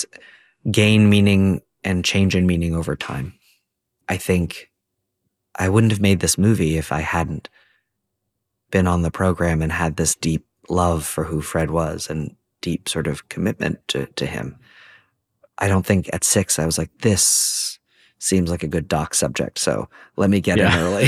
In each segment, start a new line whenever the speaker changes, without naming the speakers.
things gain meaning and change in meaning over time. I think I wouldn't have made this movie if I hadn't been on the program and had this deep love for who Fred was and deep sort of commitment to him. I don't think at 6 I was like, this seems like a good doc subject, so let me get in early.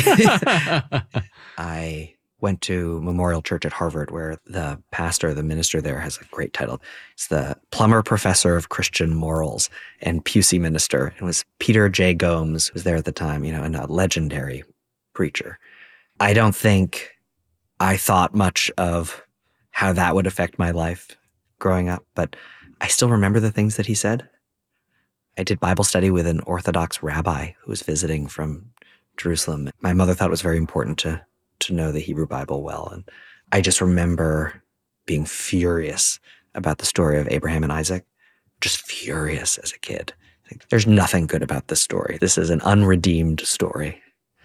I went to Memorial Church at Harvard, where the pastor, the minister there, has a great title. It's the Plummer Professor of Christian Morals and Pusey Minister. It was Peter J. Gomes, who was there at the time, and a legendary preacher. I don't think I thought much of how that would affect my life growing up, but I still remember the things that he said. I did Bible study with an Orthodox rabbi who was visiting from Jerusalem. My mother thought it was very important to know the Hebrew Bible well. And I just remember being furious about the story of Abraham and Isaac, just furious as a kid. Like, there's nothing good about this story. This is an unredeemed story.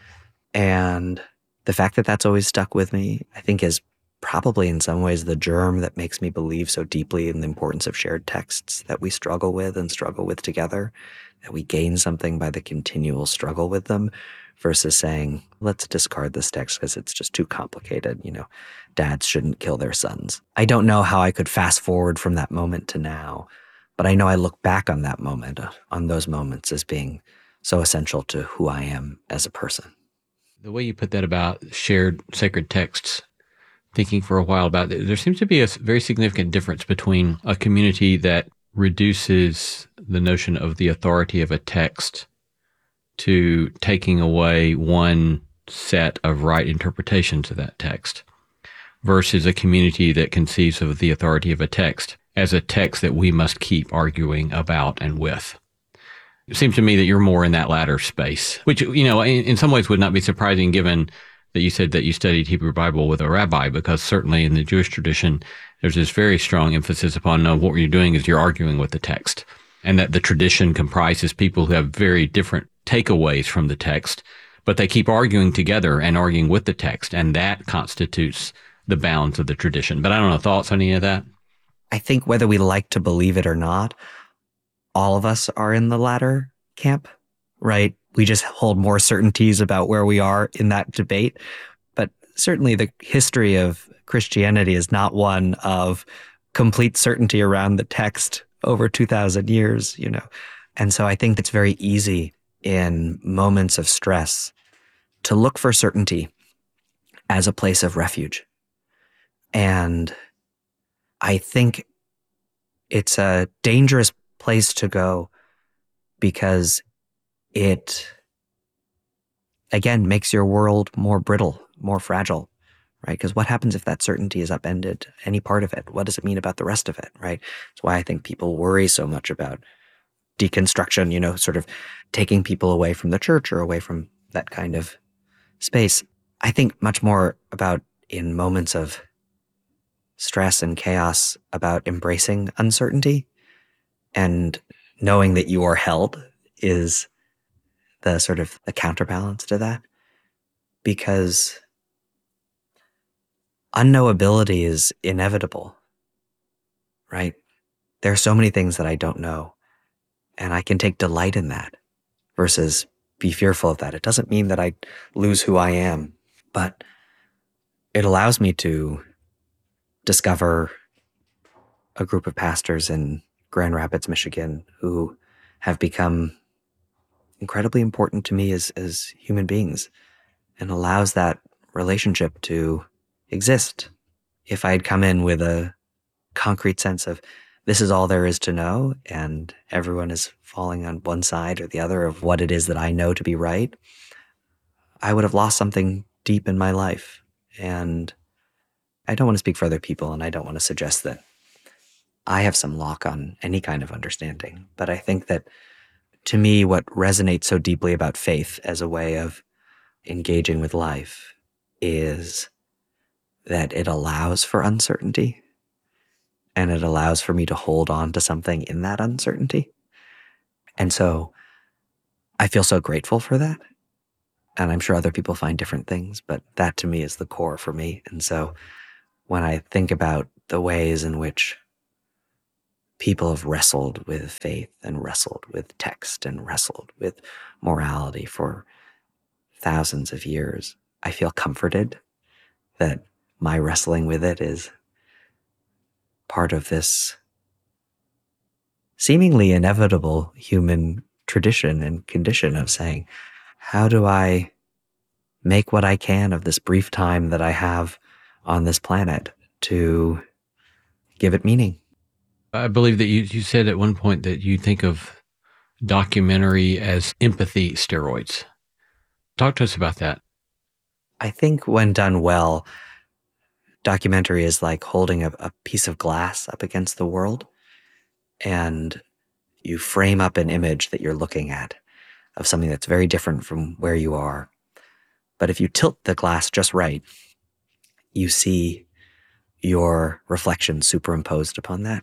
And the fact that that's always stuck with me, I think, is probably in some ways the germ that makes me believe so deeply in the importance of shared texts that we struggle with together, that we gain something by the continual struggle with them versus saying, let's discard this text because it's just too complicated. Dads shouldn't kill their sons. I don't know how I could fast forward from that moment to now, but I know I look back on that moment, on those moments, as being so essential to who I am as a person.
The way you put that about shared sacred texts, thinking for a while about it, there seems to be a very significant difference between a community that reduces the notion of the authority of a text to taking away one set of right interpretations of that text versus a community that conceives of the authority of a text as a text that we must keep arguing about and with. It seems to me that you're more in that latter space, which, in some ways would not be surprising given that you said that you studied Hebrew Bible with a rabbi, because certainly in the Jewish tradition, there's this very strong emphasis upon what you're doing is you're arguing with the text, and that the tradition comprises people who have very different takeaways from the text, but they keep arguing together and arguing with the text, and that constitutes the bounds of the tradition. But I don't know, thoughts on any of that?
I think whether we like to believe it or not, all of us are in the latter camp, right? We just hold more certainties about where we are in that debate. But certainly the history of Christianity is not one of complete certainty around the text over 2,000 years, And so I think it's very easy in moments of stress to look for certainty as a place of refuge. And I think it's a dangerous place to go because it, again, makes your world more brittle, more fragile, right? Because what happens if that certainty is upended, any part of it? What does it mean about the rest of it, right? That's why I think people worry so much about deconstruction, sort of taking people away from the church or away from that kind of space. I think much more about, in moments of stress and chaos, about embracing uncertainty and knowing that you are held is the sort of the counterbalance to that. Because unknowability is inevitable, right? There are so many things that I don't know, and I can take delight in that versus be fearful of that. It doesn't mean that I lose who I am, but it allows me to discover a group of pastors in Grand Rapids, Michigan, who have become incredibly important to me as human beings, and allows that relationship to exist. If I had come in with a concrete sense of this is all there is to know, and everyone is falling on one side or the other of what it is that I know to be right, I would have lost something deep in my life. And I don't want to speak for other people, and I don't want to suggest that I have some lock on any kind of understanding. But I think that, to me, what resonates so deeply about faith as a way of engaging with life is that it allows for uncertainty, and it allows for me to hold on to something in that uncertainty. And so I feel so grateful for that. And I'm sure other people find different things, but that to me is the core for me. And so when I think about the ways in which people have wrestled with faith and wrestled with text and wrestled with morality for thousands of years. I feel comforted that my wrestling with it is part of this seemingly inevitable human tradition and condition of saying, how do I make what I can of this brief time that I have on this planet to give it meaning?
I believe that you said at one point that you think of documentary as empathy steroids. Talk to us about that.
I think when done well, documentary is like holding a piece of glass up against the world, and you frame up an image that you're looking at of something that's very different from where you are. But if you tilt the glass just right, you see your reflection superimposed upon that.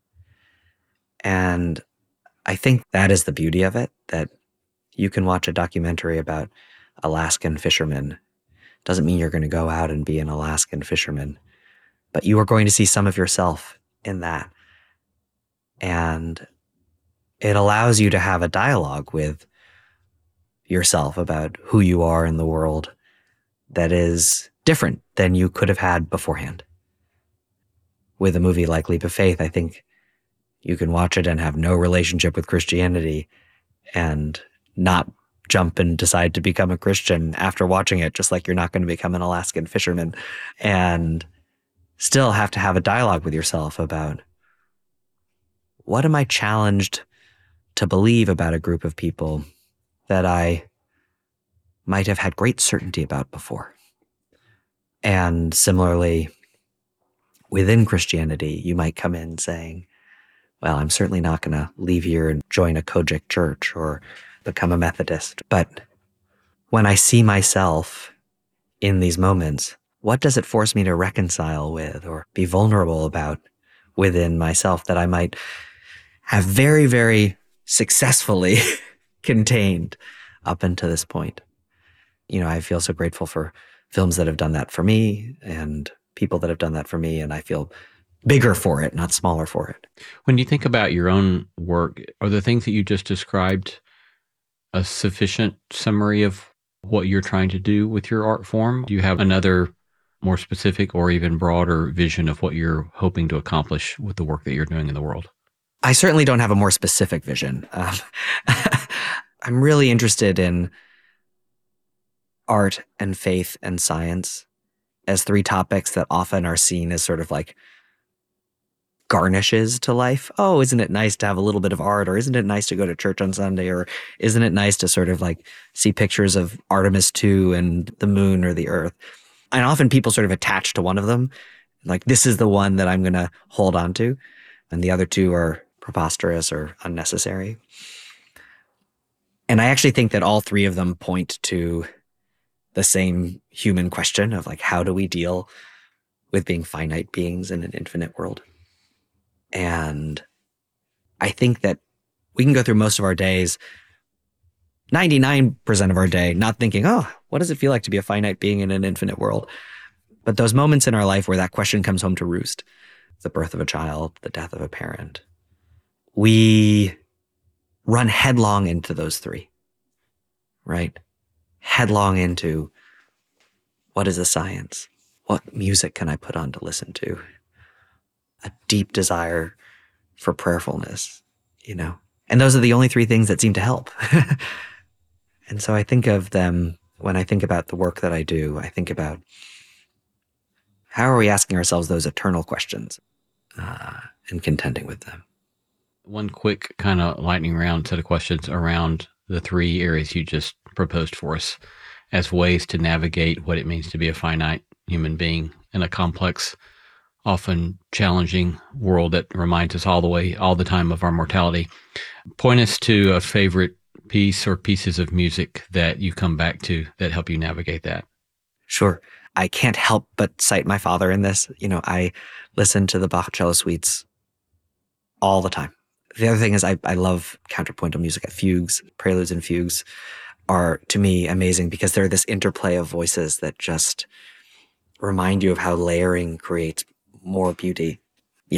And I think that is the beauty of it, that you can watch a documentary about Alaskan fishermen. Doesn't mean you're going to go out and be an Alaskan fisherman, but you are going to see some of yourself in that. And it allows you to have a dialogue with yourself about who you are in the world that is different than you could have had beforehand. With a movie like Leap of Faith, I think you can watch it and have no relationship with Christianity and not jump and decide to become a Christian after watching it, just like you're not going to become an Alaskan fisherman, and still have to have a dialogue with yourself about, what am I challenged to believe about a group of people that I might have had great certainty about before? And similarly, within Christianity, you might come in saying, well, I'm certainly not going to leave here and join a Kojic church or become a Methodist. But when I see myself in these moments, what does it force me to reconcile with or be vulnerable about within myself that I might have very, very successfully contained up until this point? You know, I feel so grateful for films that have done that for me and people that have done that for me, and I feel bigger for it, not smaller for it.
When you think about your own work, are the things that you just described a sufficient summary of what you're trying to do with your art form? Do you have another more specific or even broader vision of what you're hoping to accomplish with the work that you're doing in the world?
I certainly don't have a more specific vision. I'm really interested in art and faith and science as three topics that often are seen as sort of like garnishes to life. Oh, isn't it nice to have a little bit of art? Or isn't it nice to go to church on Sunday? Or isn't it nice to sort of like see pictures of Artemis II and the moon or the earth? And often people sort of attach to one of them. Like, this is the one that I'm going to hold on to. And the other two are preposterous or unnecessary. And I actually think that all three of them point to the same human question of like, how do we deal with being finite beings in an infinite world? And I think that we can go through most of our days, 99% of our day, not thinking, oh, what does it feel like to be a finite being in an infinite world? But those moments in our life where that question comes home to roost, the birth of a child, the death of a parent, we run headlong into those three, right? Headlong into, what is the science? What music can I put on to listen to? A deep desire for prayerfulness, you know? And those are the only three things that seem to help. And so I think of them, when I think about the work that I do, I think about, how are we asking ourselves those eternal questions and contending with them?
One quick kind of lightning round set of questions around the three areas you just proposed for us as ways to navigate what it means to be a finite human being in a complex, often challenging world that reminds us all the time of our mortality. Point us to a favorite piece or pieces of music that you come back to that help you navigate that.
Sure. I can't help but cite my father in this. You know, I listen to the Bach cello suites all the time. The other thing is I love counterpointal music. Fugues, preludes and fugues are, to me, amazing because they're this interplay of voices that just remind you of how layering creates more beauty. Yeah,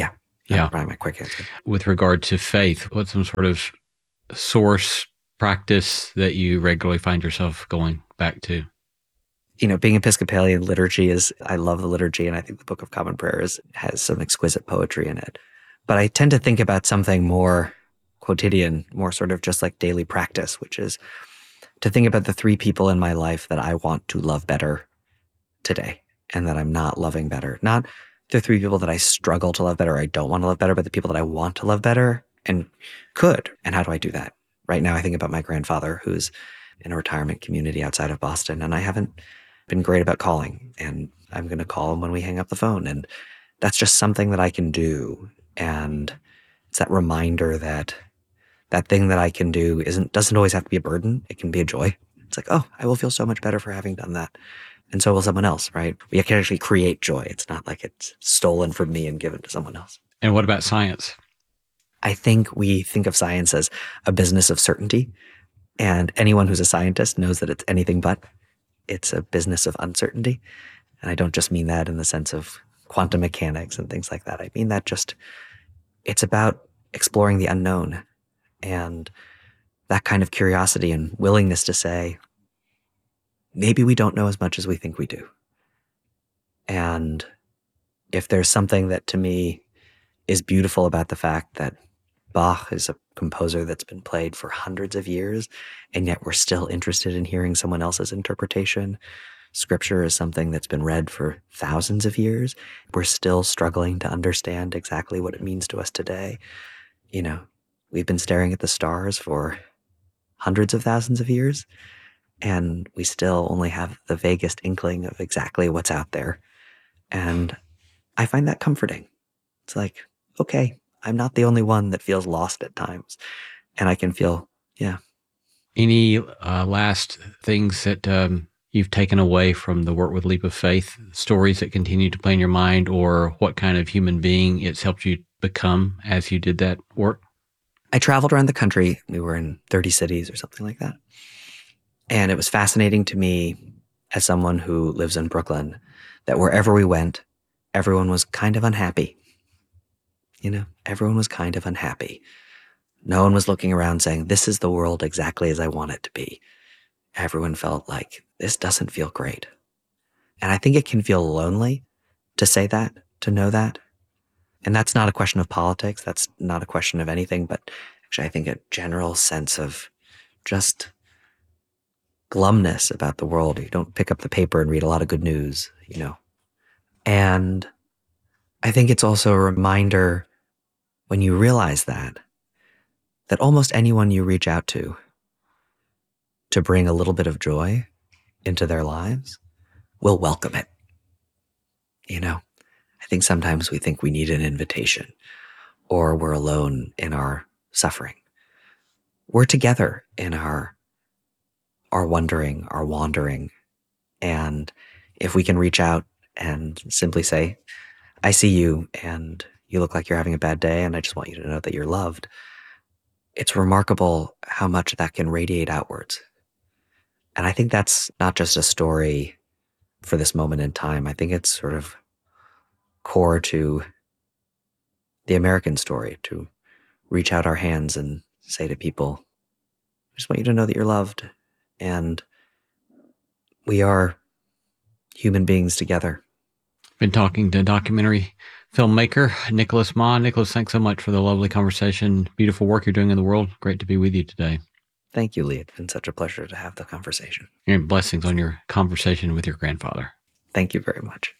Yeah.
That's probably my quick answer.
With regard to faith, what's some sort of source practice that you regularly find yourself going back to?
Being Episcopalian, liturgy I love the liturgy, and I think the Book of Common Prayer has some exquisite poetry in it. But I tend to think about something more quotidian, more sort of just like daily practice, which is to think about the 3 people in my life that I want to love better today and that I'm not loving better. Not the 3 people that I struggle to love better, or I don't want to love better, but the people that I want to love better and could. And how do I do that? Right now, I think about my grandfather, who's in a retirement community outside of Boston, and I haven't been great about calling, and I'm going to call him when we hang up the phone. And that's just something that I can do. And it's that reminder that that thing that I can do doesn't always have to be a burden. It can be a joy. It's like, oh, I will feel so much better for having done that. And so will someone else, right? We can actually create joy. It's not like it's stolen from me and given to someone else.
And what about science?
I think we think of science as a business of certainty. And anyone who's a scientist knows that it's anything but. It's a business of uncertainty. And I don't just mean that in the sense of quantum mechanics and things like that. I mean that it's about exploring the unknown and that kind of curiosity and willingness to say, maybe we don't know as much as we think we do. And if there's something that to me is beautiful about the fact that Bach is a composer that's been played for hundreds of years, and yet we're still interested in hearing someone else's interpretation. Scripture is something that's been read for thousands of years. We're still struggling to understand exactly what it means to us today. We've been staring at the stars for hundreds of thousands of years, and we still only have the vaguest inkling of exactly what's out there. And I find that comforting. It's like, okay, I'm not the only one that feels lost at times. And I can feel, yeah.
Any last things that you've taken away from the work with Leap of Faith, stories that continue to play in your mind, or what kind of human being it's helped you become as you did that work?
I traveled around the country. We were in 30 cities or something like that. And it was fascinating to me as someone who lives in Brooklyn that wherever we went, everyone was kind of unhappy. Everyone was kind of unhappy. No one was looking around saying, this is the world exactly as I want it to be. Everyone felt like, this doesn't feel great. And I think it can feel lonely to say that, to know that. And that's not a question of politics. That's not a question of anything, but actually I think a general sense of just glumness about the world. You don't pick up the paper and read a lot of good news, And I think it's also a reminder when you realize that almost anyone you reach out to bring a little bit of joy into their lives will welcome it. I think sometimes we think we need an invitation or we're alone in our suffering. We're together in our wondering, our wandering. And if we can reach out and simply say, I see you and you look like you're having a bad day and I just want you to know that you're loved. It's remarkable how much that can radiate outwards. And I think that's not just a story for this moment in time. I think it's sort of core to the American story, to reach out our hands and say to people, I just want you to know that you're loved. And we are human beings together.
Been talking to documentary filmmaker Nicholas Mah. Nicholas, thanks so much for the lovely conversation. Beautiful work you're doing in the world. Great to be with you today.
Thank you, Lee. It's been such a pleasure to have the conversation.
And blessings on your conversation with your grandfather.
Thank you very much.